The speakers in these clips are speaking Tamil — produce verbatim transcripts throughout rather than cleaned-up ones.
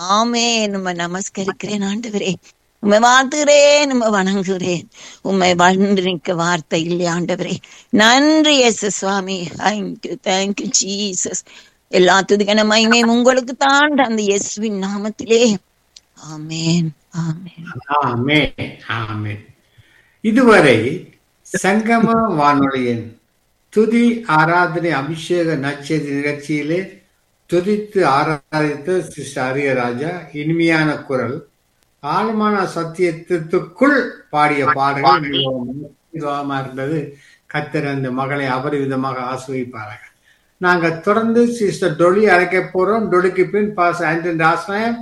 ஆமே. நம்ம நமஸ்கரிக்கிறேன் ஆண்டவரே. உம்மை வாழ்த்துகிறேன், உம்மை வணங்குகிறேன். உம்மை வந்திருக்க வார்த்தை இல்லை ஆண்டவரே. நன்றி இயேசு சுவாமி. Thank you thank you Jesus. எல்லா துதிக்கான மகிமையும் உங்களுக்கு தான் அந்த இயேசுவின் நாமத்திலே. ஆமேன் ஆமேன் ஆமென் ஆமென். இதுவரை சங்கம வானொலியின் துதி ஆராதனை அபிஷேக நற்செய்தி நிகழ்ச்சியிலே துதித்து ஆராதித்த சிஸ்டர் அரியராஜா இனிமையான குரல், ஆழமான சத்தியத்துக்குள் பாடிய பாடல்கள் மிகவும் இதுவாக இருந்தது. கர்த்தர் அந்த மகளை அபரிவிதமாக ஆசிர்வதிப்பார்கள். நாங்க தொடர்ந்து சிஸ்டர் டொலி அழைக்க போறோம். டொலிக்கு பின் பாஸ் ஆண்டன் ராஜ்நாயம்,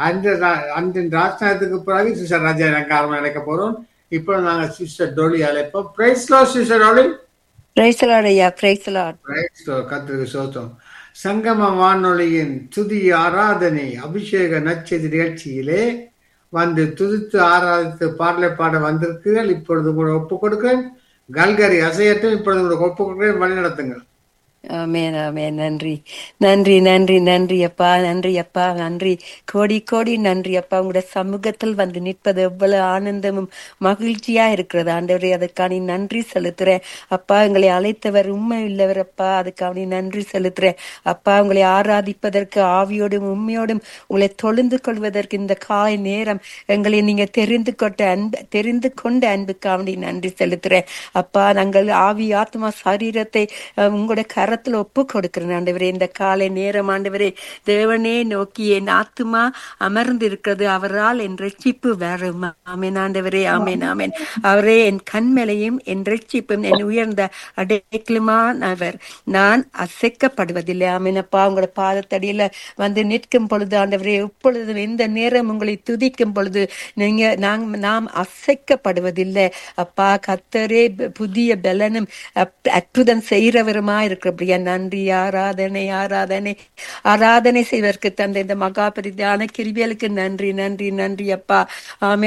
அண்டன் ராஜ்நாயத்துக்கு பிறகு சிஸ்டர் ராஜா ரங்காரம் அழைக்க போறோம். இப்போ நாங்க சிஸ்டர் டொலி அழைப்போம். Price Lord sister டொலி. Price Lord ஐயா, பிரைஸ் லார்ட். Price Lord. கர்த்தருக்கு ஸ்தோத்திரம். சங்கம வானொலியின் துதி ஆராதனை அபிஷேக நற்செய்தி நிகழ்ச்சியிலே வந்து துதித்து ஆராதித்து பாடலை பாட வந்திருக்கிறீர்கள். இப்பொழுது கூட ஒப்புக் கொடுக்கிறேன். கல்கரி அசையட்டும். இப்பொழுது கூட ஒப்புக் கொடுக்கிறேன். வழி நடத்துங்கள். ஆமென் ஆமென். நன்றி நன்றி நன்றி நன்றி அப்பா, நன்றி அப்பா, நன்றி கோடி கோடி நன்றி அப்பா. உங்களுடைய சமூகத்தில் வந்து நிற்பது எவ்வளவு ஆனந்தமும் மகிழ்ச்சியா இருக்கிறது ஆண்டவரே. அதுக்கான நன்றி செலுத்துறேன் அப்பா. எங்களை அழைத்தவர் உண்மை உள்ளவர் அப்பா, அதுக்கான நன்றி செலுத்துறேன் அப்பா. உங்களை ஆராதிப்பதற்கு ஆவியோடும் உண்மையோடும் உங்களை தொழுந்து கொள்வதற்கு இந்த காலை நேரம் எங்களை நீங்க தெரிந்து கொண்ட அன்பு தெரிந்து கொண்ட அன்புக்காக நன்றி செலுத்துறேன் அப்பா. நாங்கள் ஆவி ஆத்மா சரீரத்தை உங்களுடைய கர ஒப்பு கொடுக்கிறேன் ஆண்டவரே. இந்த காலை நேரம் ஆண்டவரே, தேவனே நோக்கி என் ஆத்துமா அமர்ந்து இருக்கிறது, அவரால் என் ரட்சிப்பு வரும். ஆமென் ஆண்டவரே, ஆமென் ஆமென். அவரே என் கண்மலையும் என் ரட்சிப்பும் என் உயர்ந்த அடைக்கலுமானவர், நான் அசைக்கப்படுவதில்லை. ஆமென் அப்பா. உங்களோட பாதத்தடியில வந்து நிற்கும் பொழுது ஆண்டவரே, எப்பொழுது எந்த நேரம் உங்களை துதிக்கும் பொழுது நீங்க நாங் நாம் அசைக்கப்படுவதில்லை அப்பா. கர்த்தரே புதிய பலனும் அற்புதம் செய்கிறவருமா இருக்கிற நன்றி. ஆராதனை ஆராதனை ஆராதனை செய்வதற்கு தந்த இந்த மகா பெரிதான கிருபைகளுக்கு நன்றி நன்றி நன்றி அப்பா. ஆமென்.